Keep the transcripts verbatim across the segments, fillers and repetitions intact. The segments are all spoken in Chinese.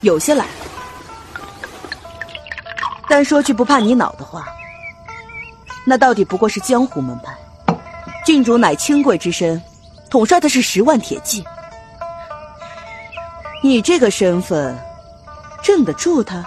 有些来，但说句不怕你恼的话，那到底不过是江湖门派。郡主乃清贵之身，统帅的是十万铁骑。你这个身份，镇得住他？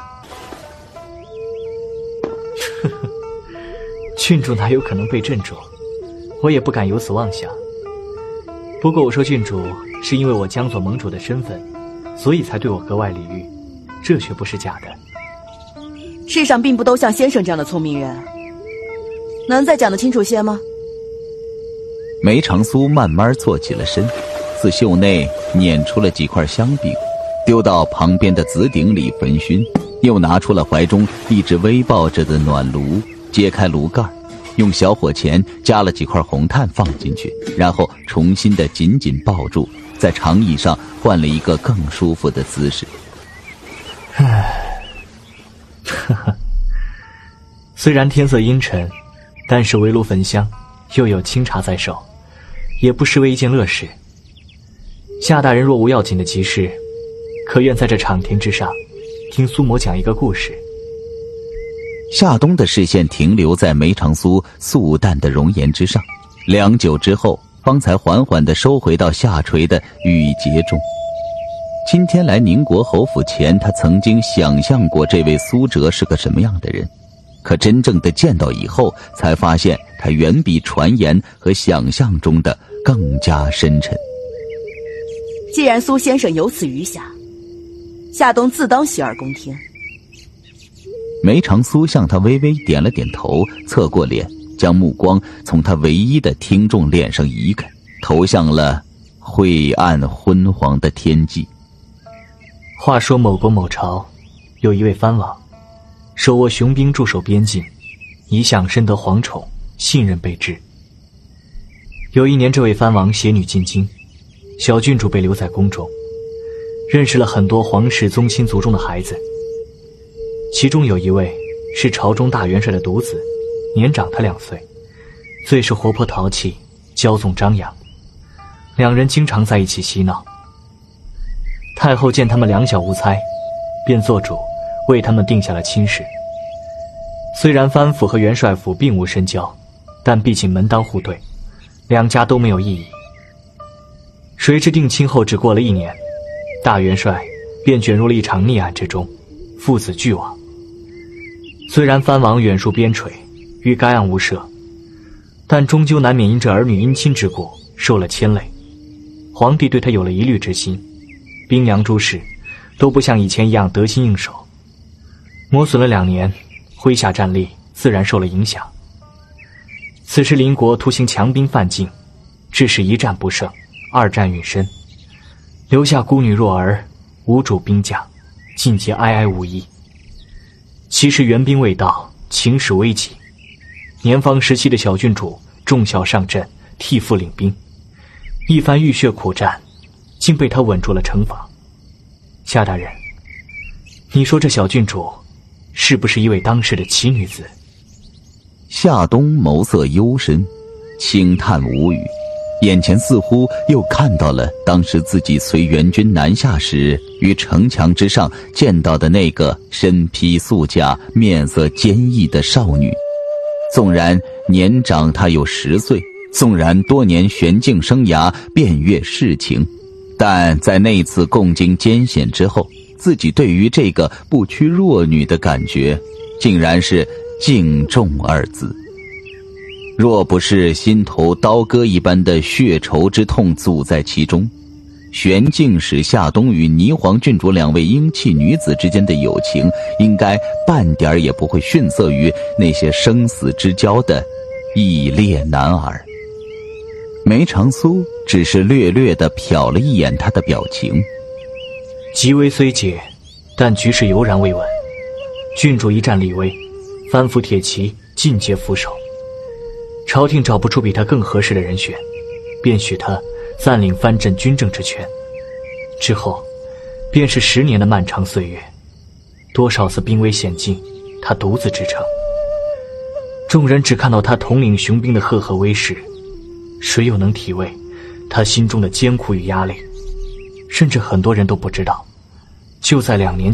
呵呵，郡主哪有可能被镇住？我也不敢有此妄想。不过我说郡主，是因为我江左盟主的身份，所以才对我格外礼遇，这却不是假的。 世上并不都像先生这样的聪明人，能再讲得清楚些吗？ 梅长苏慢慢坐起了身，自袖内捻出了几块香饼，丢到旁边的紫鼎里焚熏，又拿出了怀中一直微抱着的暖炉，揭开炉盖，用小火钳加了几块红炭放进去，然后重新的紧紧抱住，在长椅上换了一个更舒服的姿势。 唉，呵呵，虽然天色阴沉，但是围炉焚香，又有清茶在手，也不失为一件乐事。夏大人若无要紧的急事，可愿在这场庭之上，听苏某讲一个故事。 夏冬的视线停留在梅长苏素淡的容颜之上，良久之后，方才缓缓地收回到下垂的羽结中。今天来宁国侯府前，他曾经想象过这位苏哲是个什么样的人，可真正的见到以后，才发现他远比传言和想象中的更加深沉。 既然苏先生有此余暇，夏冬自当洗耳恭听。 梅长苏向他微微点了点头，侧过脸，将目光从他唯一的听众脸上移开，投向了晦暗昏黄的天际。 话说某国某朝有一位藩王，手握雄兵驻守边境，一向深得皇宠，信任备至。有一年，这位藩王携女进京，小郡主被留在宫中，认识了很多皇室宗亲族中的孩子，其中有一位是朝中大元帅的独子，年长他两岁，最是活泼淘气，骄纵张扬，两人经常在一起嬉闹。太后见他们两小无猜，便做主为他们定下了亲事。虽然藩府和元帅府并无深交，但毕竟门当户对，两家都没有异议。谁知定亲后只过了一年，大元帅便卷入了一场逆案之中，父子俱亡。虽然藩王远戍边陲，与该案无涉，但终究难免因这儿女姻亲之故受了牵累。皇帝对他有了疑虑之心，兵粮诸事都不像以前一样得心应手，磨损了两年，麾下战力自然受了影响。此时邻国突行强兵犯境，致使一战不胜，二战陨身，留下孤女弱儿，无主兵将，尽皆哀哀无依。其实援兵未到，情势危急，年方十七的小郡主重孝上阵，替父领兵，一番浴血苦战，竟被他稳住了城防。夏大人，你说这小郡主是不是一位当世的奇女子？ 夏冬眸色幽深，轻叹无语，眼前似乎又看到了当时自己随援军南下时于城墙之上见到的那个身披素甲面色坚毅的少女。纵然年长她有十岁，纵然多年玄境生涯遍阅世情，但在那次共经艰险之后，自己对于这个不屈弱女的感觉竟然是敬重二字。若不是心头刀割一般的血仇之痛阻在其中，玄境使夏冬与霓凰郡主两位英气女子之间的友情，应该半点也不会逊色于那些生死之交的异烈男儿。梅长苏只是略略地瞟了一眼他的表情。 极危虽解，但局势犹然未稳。郡主一战立威，藩府铁骑尽皆俯首，朝廷找不出比他更合适的人选，便许他暂领藩镇军政之权。之后便是十年的漫长岁月，多少次兵危险境，他独自支撑。众人只看到他统领雄兵的赫赫威势，谁又能体味他心中的艰苦与压力？甚至很多人都不知道， 就在两年